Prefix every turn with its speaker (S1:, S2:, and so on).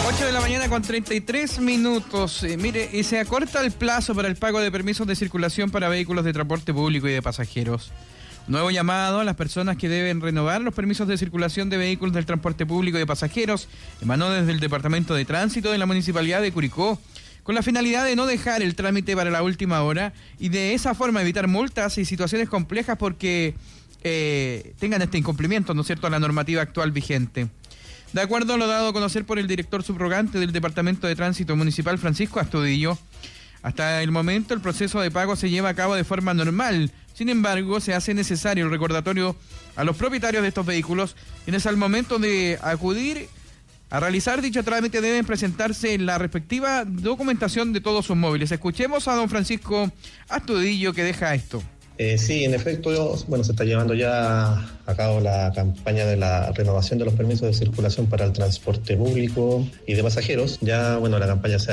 S1: 8 de la mañana con 33 minutos. Mire, y se acorta el plazo para el pago de permisos de circulación para vehículos de transporte público y de pasajeros. Nuevo llamado a las personas que deben renovar los permisos de circulación de vehículos del transporte público y de pasajeros emanó desde el Departamento de Tránsito de la Municipalidad de Curicó, con la finalidad de no dejar el trámite para la última hora y de esa forma evitar multas y situaciones complejas porque tengan este incumplimiento, ¿no es cierto?, a la normativa actual vigente. De acuerdo a lo dado a conocer por el director subrogante del Departamento de Tránsito Municipal, Francisco Astudillo, hasta el momento el proceso de pago se lleva a cabo de forma normal. Sin embargo, se hace necesario el recordatorio a los propietarios de estos vehículos, quienes al momento de acudir a realizar dicho trámite deben presentarse la respectiva documentación de todos sus móviles. Escuchemos a don Francisco Astudillo, que deja esto.
S2: Sí, en efecto, bueno, se está llevando ya a cabo la campaña de la renovación de los permisos de circulación para el transporte público y de pasajeros. Ya, bueno, la campaña se